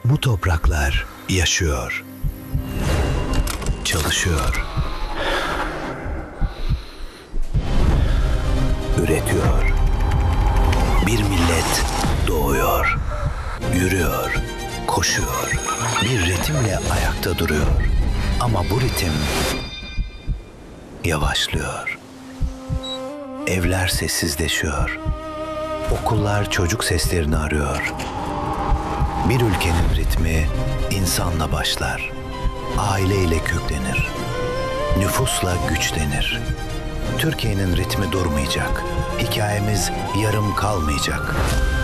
Bu topraklar yaşıyor, çalışıyor, üretiyor. Bir millet doğuyor, yürüyor, koşuyor. Bir ritimle ayakta duruyor. Ama bu ritim yavaşlıyor. Evler sessizleşiyor. Okullar çocuk seslerini arıyor. Bir ülkenin ritmi insanla başlar. Aileyle köklenir. Nüfusla güçlenir. Türkiye'nin ritmi durmayacak. Hikayemiz yarım kalmayacak.